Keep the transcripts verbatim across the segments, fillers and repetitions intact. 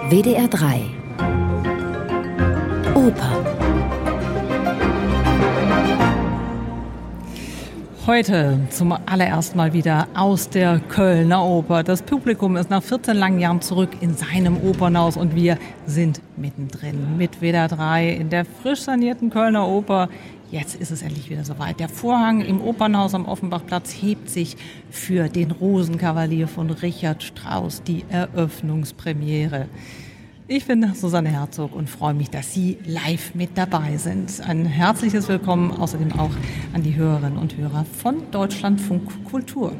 W D R drei Oper. Heute zum allerersten Mal wieder aus der Kölner Oper. Das Publikum ist nach vierzehn langen Jahren zurück in seinem Opernhaus und wir sind mittendrin mit W D R drei in der frisch sanierten Kölner Oper. Jetzt ist es endlich wieder soweit. Der Vorhang im Opernhaus am Offenbachplatz hebt sich für den Rosenkavalier von Richard Strauss, die Eröffnungspremiere. Ich bin Susanne Herzog und freue mich, dass Sie live mit dabei sind. Ein herzliches Willkommen außerdem auch an die Hörerinnen und Hörer von Deutschlandfunk Kultur.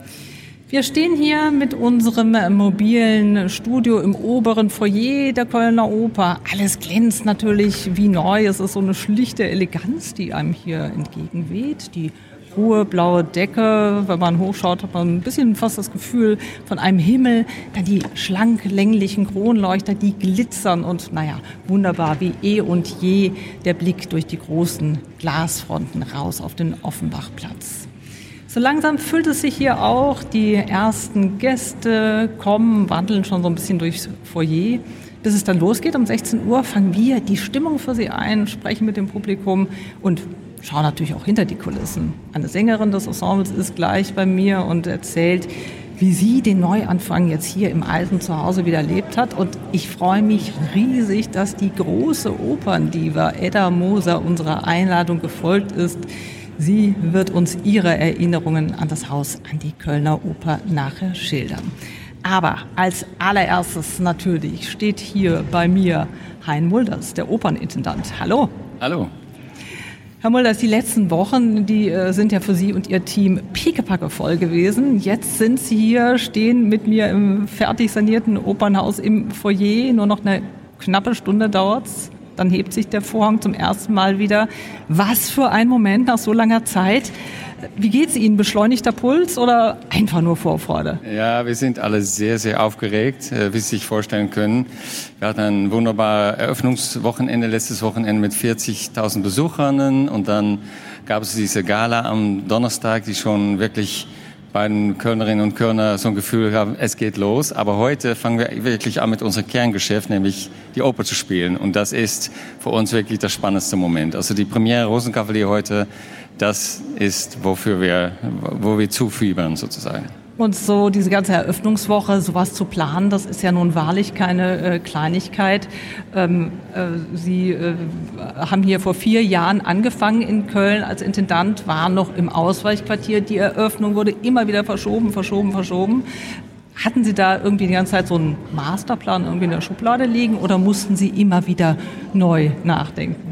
Wir stehen hier mit unserem mobilen Studio im oberen Foyer der Kölner Oper. Alles glänzt natürlich wie neu. Es ist so eine schlichte Eleganz, die einem hier entgegenweht. Die hohe blaue Decke, wenn man hochschaut, hat man ein bisschen fast das Gefühl von einem Himmel. Dann die schlank länglichen Kronleuchter, die glitzern und naja, wunderbar wie eh und je der Blick durch die großen Glasfronten raus auf den Offenbachplatz. So langsam füllt es sich hier auch. Die ersten Gäste kommen, wandeln schon so ein bisschen durchs Foyer. Bis es dann losgeht, um sechzehn Uhr fangen wir die Stimmung für sie ein, sprechen mit dem Publikum und schauen natürlich auch hinter die Kulissen. Eine Sängerin des Ensembles ist gleich bei mir und erzählt, wie sie den Neuanfang jetzt hier im alten Zuhause wieder erlebt hat. Und ich freue mich riesig, dass die große Operndiva Edda Moser unserer Einladung gefolgt ist. Sie wird uns ihre Erinnerungen an das Haus, an die Kölner Oper nachher schildern. Aber als allererstes natürlich steht hier bei mir Hein Mulders, der Opernintendant. Hallo. Hallo. Herr Mulders, die letzten Wochen, die äh, sind ja für Sie und Ihr Team pickepacke voll gewesen. Jetzt sind Sie hier, stehen mit mir im fertig sanierten Opernhaus im Foyer. Nur noch eine knappe Stunde dauert's. Dann hebt sich der Vorhang zum ersten Mal wieder. Was für ein Moment nach so langer Zeit. Wie geht's Ihnen? Beschleunigter Puls oder einfach nur Vorfreude? Ja, wir sind alle sehr, sehr aufgeregt, wie Sie sich vorstellen können. Wir hatten ein wunderbares Eröffnungswochenende, letztes Wochenende mit vierzigtausend Besuchern. Und dann gab es diese Gala am Donnerstag, die schon wirklich bei den Kölnerinnen und Kölner so ein Gefühl haben, es geht los. Aber heute fangen wir wirklich an mit unserem Kerngeschäft, nämlich die Oper zu spielen. Und das ist für uns wirklich das spannendste Moment. Also die Premiere Rosenkavalier heute, das ist, wofür wir, wo wir zufiebern sozusagen. Und so diese ganze Eröffnungswoche, sowas zu planen, das ist ja nun wahrlich keine äh, Kleinigkeit. Ähm, äh, Sie äh, haben hier vor vier Jahren angefangen in Köln als Intendant, waren noch im Ausweichquartier. Die Eröffnung wurde immer wieder verschoben, verschoben, verschoben. Hatten Sie da irgendwie die ganze Zeit so einen Masterplan irgendwie in der Schublade liegen oder mussten Sie immer wieder neu nachdenken?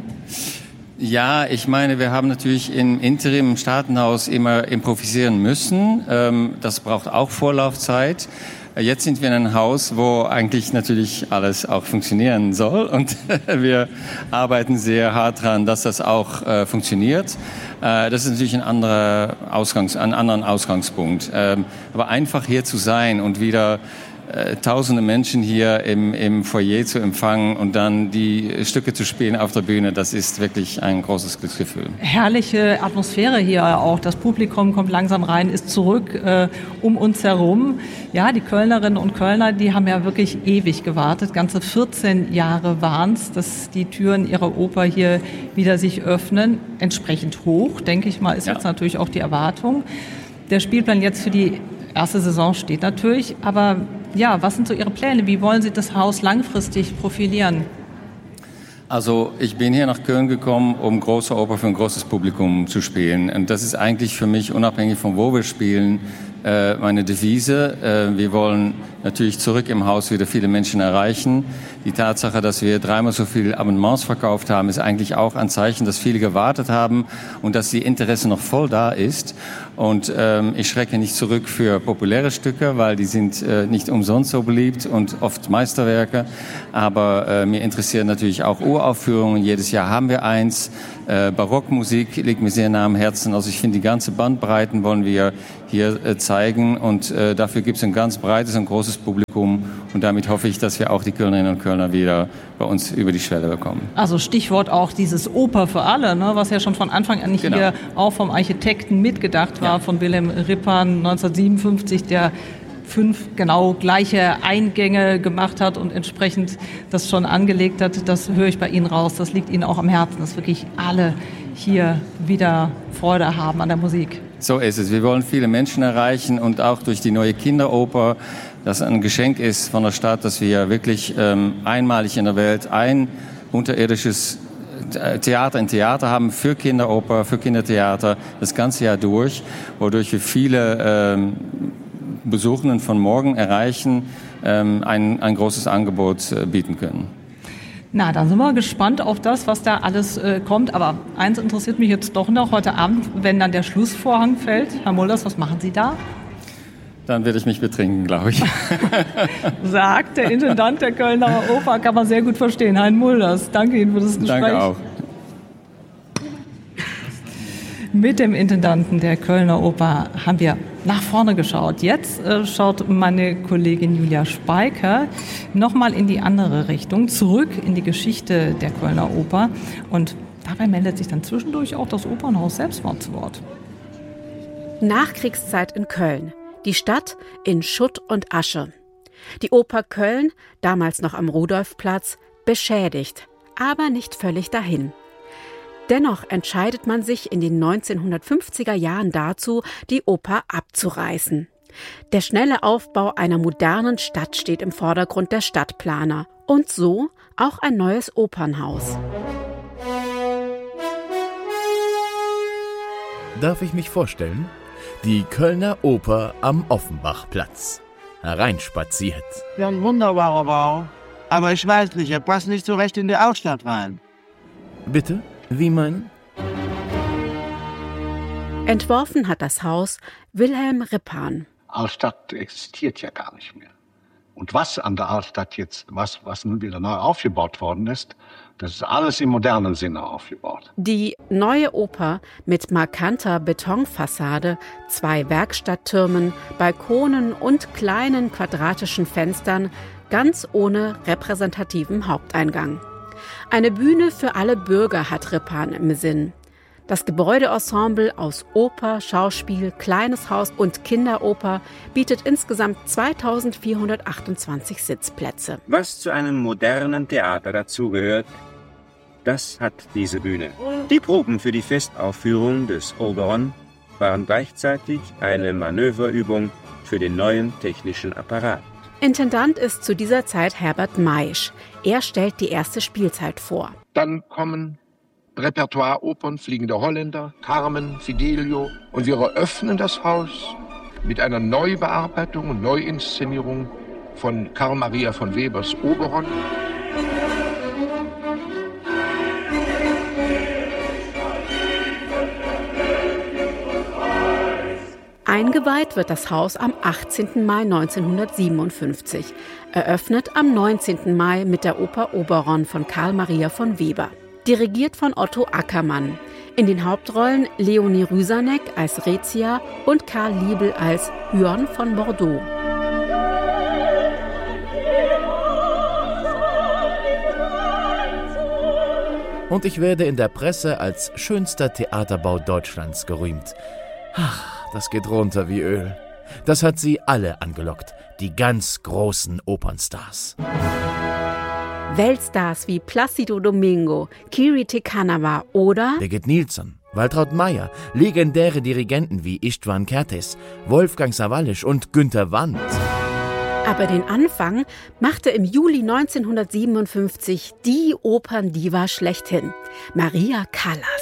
Ja, ich meine, wir haben natürlich im Interim im Staatenhaus immer improvisieren müssen. Das braucht auch Vorlaufzeit. Jetzt sind wir in einem Haus, wo eigentlich natürlich alles auch funktionieren soll und wir arbeiten sehr hart dran, dass das auch äh, funktioniert. Äh, das ist natürlich ein anderer Ausgangs-, ein anderer Ausgangspunkt. Ähm, aber einfach hier zu sein und wieder äh, tausende Menschen hier im, im Foyer zu empfangen und dann die Stücke zu spielen auf der Bühne, das ist wirklich ein großes Glücksgefühl. Herrliche Atmosphäre hier auch. Das Publikum kommt langsam rein, ist zurück äh, um uns herum. Ja, die Kölnerinnen und Kölner, die haben ja wirklich ewig gewartet. Ganze vierzehn Jahre waren es, dass die Türen ihrer Oper hier wieder sich öffnen. Entsprechend hoch, denke ich mal, ist ja jetzt natürlich auch die Erwartung. Der Spielplan jetzt für die erste Saison steht natürlich. Aber ja, was sind so Ihre Pläne? Wie wollen Sie das Haus langfristig profilieren? Also ich bin hier nach Köln gekommen, um große Oper für ein großes Publikum zu spielen. Und das ist eigentlich für mich, unabhängig von wo wir spielen, meine Devise. Wir wollen natürlich zurück im Haus wieder viele Menschen erreichen. Die Tatsache, dass wir dreimal so viele Abonnements verkauft haben, ist eigentlich auch ein Zeichen, dass viele gewartet haben und dass die Interesse noch voll da ist. Und ähm, ich schrecke nicht zurück für populäre Stücke, weil die sind äh, nicht umsonst so beliebt und oft Meisterwerke. Aber äh, mir interessieren natürlich auch Uraufführungen. Jedes Jahr haben wir eins. Äh, Barockmusik liegt mir sehr nah am Herzen. Also ich finde, die ganze Bandbreiten wollen wir hier äh, zeigen. Und äh, dafür gibt es ein ganz breites und großes Publikum. Und damit hoffe ich, dass wir auch die Kölnerinnen und Kölner wieder bei uns über die Schwelle bekommen. Also Stichwort auch dieses Oper für alle, ne, was ja schon von Anfang an Genau. hier auch vom Architekten mitgedacht war, Ja. von Wilhelm Rippan neunzehnhundertsiebenundfünfzig, der fünf genau gleiche Eingänge gemacht hat und entsprechend das schon angelegt hat. Das höre ich bei Ihnen raus. Das liegt Ihnen auch am Herzen, dass wirklich alle hier wieder Freude haben an der Musik. So ist es. Wir wollen viele Menschen erreichen und auch durch die neue Kinderoper, das ein Geschenk ist von der Stadt, dass wir wirklich ähm, einmalig in der Welt ein unterirdisches Theater in Theater haben für Kinderoper, für Kindertheater das ganze Jahr durch, wodurch wir viele ähm, Besuchenden von morgen erreichen, ähm, ein, ein großes Angebot äh, bieten können. Na, dann sind wir gespannt auf das, was da alles äh, kommt. Aber eins interessiert mich jetzt doch noch heute Abend, wenn dann der Schlussvorhang fällt. Herr Mulders, was machen Sie da? Dann werde ich mich betrinken, glaube ich. Sagt der Intendant der Kölner Oper, kann man sehr gut verstehen. Hein Mulders, danke Ihnen für das Gespräch. Danke auch. Mit dem Intendanten der Kölner Oper haben wir nach vorne geschaut. Jetzt äh, schaut meine Kollegin Julia Speiker nochmal in die andere Richtung, zurück in die Geschichte der Kölner Oper. Und dabei meldet sich dann zwischendurch auch das Opernhaus selbst mal zu Wort. Nachkriegszeit in Köln. Die Stadt in Schutt und Asche. Die Oper Köln, damals noch am Rudolfplatz, beschädigt, aber nicht völlig dahin. Dennoch entscheidet man sich in den neunzehnhundertfünfziger Jahren dazu, die Oper abzureißen. Der schnelle Aufbau einer modernen Stadt steht im Vordergrund der Stadtplaner. Und so auch ein neues Opernhaus. Darf ich mich vorstellen? Die Kölner Oper am Offenbachplatz. Hereinspaziert. Ja, ein wunderbarer Bau. Aber ich weiß nicht, er passt nicht so recht in die Altstadt rein. Bitte? Wie meinen? Entworfen hat das Haus Wilhelm Rippan. Altstadt existiert ja gar nicht mehr. Und was an der Altstadt jetzt, was, was nun wieder neu aufgebaut worden ist, das ist alles im modernen Sinne aufgebaut. Die neue Oper mit markanter Betonfassade, zwei Werkstatttürmen, Balkonen und kleinen quadratischen Fenstern, ganz ohne repräsentativen Haupteingang. Eine Bühne für alle Bürger hat Rippan im Sinn. Das Gebäudeensemble aus Oper, Schauspiel, Kleines Haus und Kinderoper bietet insgesamt zweitausendvierhundertachtundzwanzig Sitzplätze. Was zu einem modernen Theater dazugehört, das hat diese Bühne. Die Proben für die Festaufführung des Oberon waren gleichzeitig eine Manöverübung für den neuen technischen Apparat. Intendant ist zu dieser Zeit Herbert Maisch. Er stellt die erste Spielzeit vor. Dann kommen Repertoire-Opern, Fliegende Holländer, Carmen, Fidelio. Und wir eröffnen das Haus mit einer Neubearbeitung und Neuinszenierung von Karl Maria von Webers Oberon. Eingeweiht wird das Haus am achtzehnten Mai neunzehnhundertsiebenundfünfzig, eröffnet am neunzehnten Mai mit der Oper Oberon von Karl Maria von Weber. Dirigiert von Otto Ackermann. In den Hauptrollen Leonie Rüsanek als Rezia und Karl Liebel als Huon von Bordeaux. Und ich werde in der Presse als schönster Theaterbau Deutschlands gerühmt. Ach, das geht runter wie Öl. Das hat sie alle angelockt, die ganz großen Opernstars. Weltstars wie Plácido Domingo, Kiri Te Kanawa oder Birgit Nilsson, Waltraud Meyer, legendäre Dirigenten wie István Kertész, Wolfgang Sawallisch und Günter Wandt. Aber den Anfang machte im Juli neunzehnhundertsiebenundfünfzig die Operndiva schlechthin, Maria Callas.